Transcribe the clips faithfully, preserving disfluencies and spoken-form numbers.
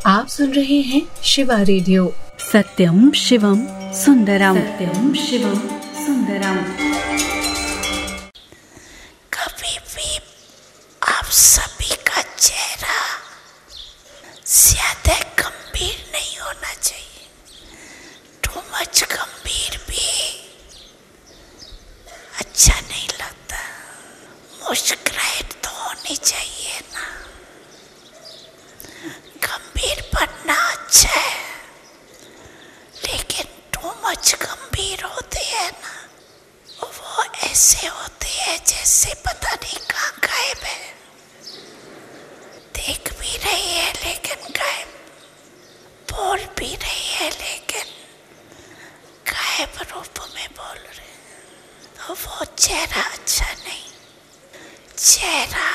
आप सुन रहे हैं शिवा रेडियो। सत्यम शिवम सुंदरम, सत्यम शिवम सुंदरम। कभी भी आप सभी का चेहरा ज्यादा गंभीर नहीं होना चाहिए। टू मच गंभीर भी अच्छा नहीं लगता। मुस्कुराहट तो होनी चाहिए ना। गंभीर बनना अच्छा है, लेकिन टू मच गंभीर होते हैं ना, वो ऐसे होते हैं जैसे पता नहीं कहाँ गायब है। देख भी रही है लेकिन गायब, बोल भी रही है लेकिन गायब रूप में बोल रहे। तो वो चेहरा अच्छा नहीं। चेहरा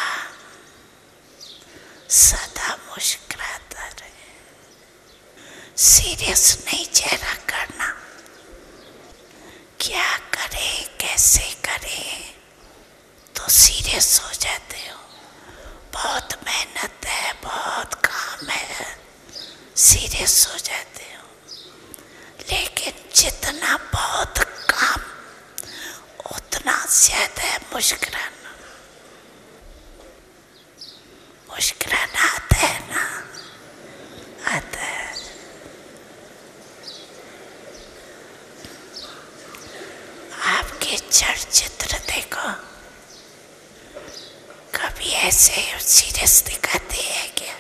सदा मुस्कुराता रहे। सीरियस नहीं चेहरा करना। क्या करे कैसे करे तो सीरियस हो जाते हो। बहुत मेहनत है, बहुत काम है, सीरियस हो जाते हो। लेकिन जितना बहुत काम उतना ज्यादा है मुस्कुराना। मुस्कुराना आता है ना? आता है। आपके चलचित्र देखो, कभी ऐसे सीरियस दिखाते हैं क्या?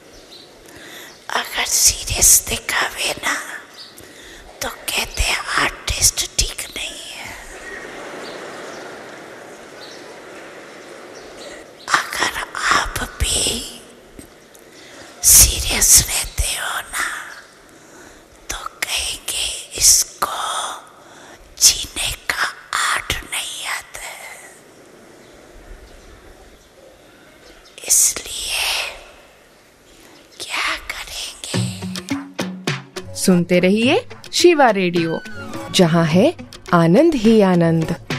अगर सीरियस दिखावे ना तो कहते हैं आर्टिस्ट ठीक नहीं है। अगर आप भी सीरियस रहते हो ना तो कहेंगे इसको जीने का आर्ट नहीं आता है। इसलिए क्या करेंगे? सुनते रहिए शिवा रेडियो, जहाँ है आनंद ही आनंद।